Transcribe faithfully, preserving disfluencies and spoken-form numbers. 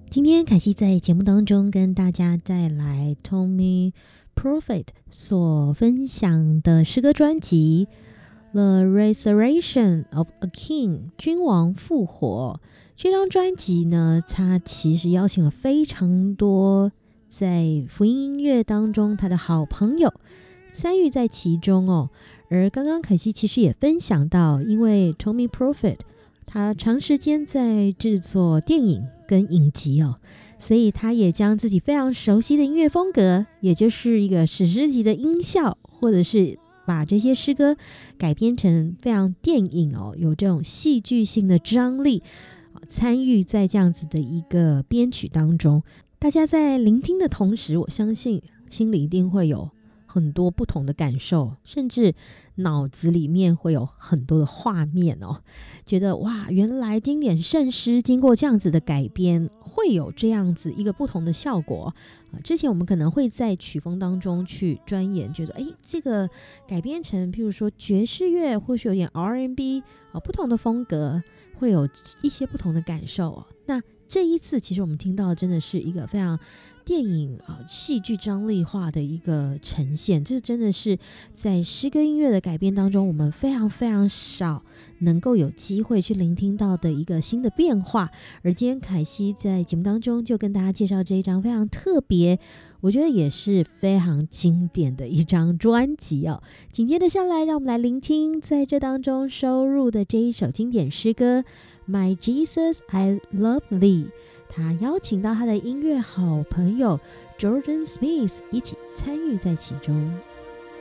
今天凯西在节目当中跟大家带来 Tommy Prophet 所分享的诗歌专辑 The Resurrection of a King 君王复活。这张专辑呢，他其实邀请了非常多在福音音乐当中他的好朋友参与在其中哦。而刚刚凯西其实也分享到，因为 Tommy Prophet 他长时间在制作电影跟影集哦，所以他也将自己非常熟悉的音乐风格，也就是一个史诗级的音效，或者是把这些诗歌改编成非常电影哦，有这种戏剧性的张力，参与在这样子的一个编曲当中。大家在聆听的同时，我相信心里一定会有很多不同的感受，甚至脑子里面会有很多的画面哦，觉得哇，原来经典圣诗经过这样子的改编，会有这样子一个不同的效果、呃、之前我们可能会在曲风当中去钻研，觉得哎，这个改编成譬如说爵士乐，或许有点 R and B、呃、不同的风格，会有一些不同的感受、哦、那这一次其实我们听到的真的是一个非常电影啊戏剧张力化的一个呈现，这真的是在诗歌音乐的改编当中我们非常非常少能够有机会去聆听到的一个新的变化。而今天凯西在节目当中就跟大家介绍这一张非常特别，我觉得也是非常经典的一张专辑哦。紧接着下来，让我们来聆听在这当中收录的这一首经典诗歌 My Jesus I Love Thee，他邀请到他的音乐好朋友 Jordan Smith 一起参与在其中。